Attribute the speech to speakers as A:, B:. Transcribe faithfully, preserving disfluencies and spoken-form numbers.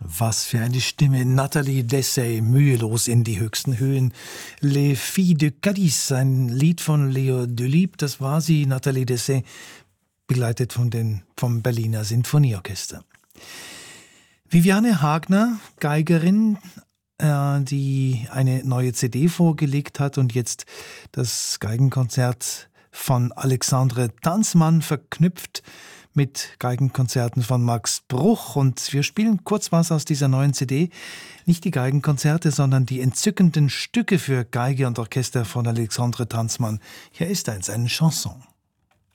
A: Was für eine Stimme. Nathalie Dessay, mühelos in die höchsten Höhen. Les Filles de Cadiz, ein Lied von Leo Delibes, das war sie, Nathalie Dessay, begleitet von den, vom Berliner Sinfonieorchester. Viviane Hagner, Geigerin, äh, die eine neue C D vorgelegt hat und jetzt das Geigenkonzert von Alexandre Tanzmann verknüpft mit Geigenkonzerten von Max Bruch. Und wir spielen kurz was aus dieser neuen C D. Nicht die Geigenkonzerte, sondern die entzückenden Stücke für Geige und Orchester von Alexandre Tanzmann. Hier ist eins, eine Chanson.